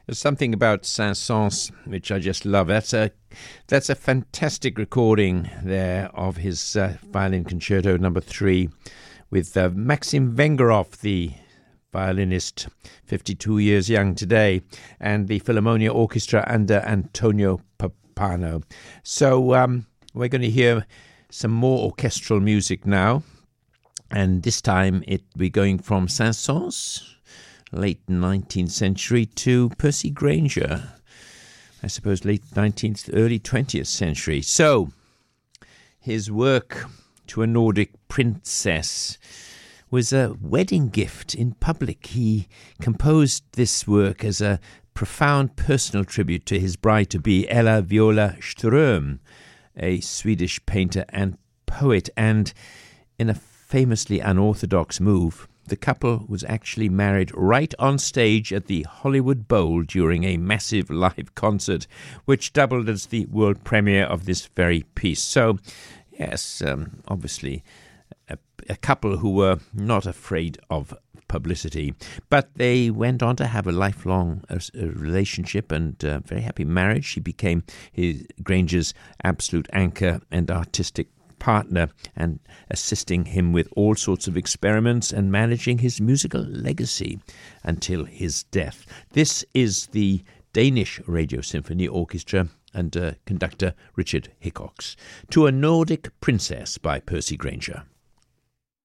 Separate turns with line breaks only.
There's something about Saint-Saëns which I just love. That's a fantastic recording there of his violin concerto number 3 with Maxim Vengerov, the violinist, 52 years young today, and the Philharmonia Orchestra under Antonio Pappano. So we're going to hear some more orchestral music now, and this time we're going from Saint-Saëns, late 19th century, to Percy Grainger, I suppose late 19th, early 20th century. So his work, To a Nordic Princess, was a wedding gift in public. He composed this work as a profound personal tribute to his bride-to-be, Ella Viola Ström, a Swedish painter and poet. And in a famously unorthodox move, the couple was actually married right on stage at the Hollywood Bowl during a massive live concert, which doubled as the world premiere of this very piece. So, yes, obviously a couple who were not afraid of publicity, but they went on to have a lifelong relationship and very happy marriage. She became Grainger's absolute anchor and artistic partner, and assisting him with all sorts of experiments and managing his musical legacy until his death. This is the Danish Radio Symphony Orchestra and conductor Richard Hickox. To a Nordic Princess by Percy Grainger.